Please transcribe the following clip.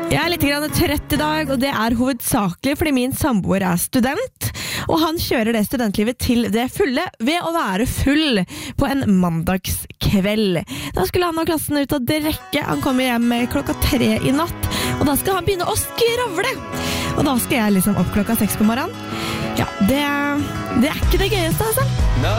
Jeg er litt trøtt I dag, og det er hovedsakelig fordi min samboer er student, og han kjører det studentlivet til det fulle ved å være full på en mandagskveld. Da skulle han og klassen ut og drikke. Han kommer hjem 3:00 I natt, og da skal han begynne å skravle. Og da skal jeg liksom opp 6:00 på morgenen. Ja, det er ikke det gøyeste, altså.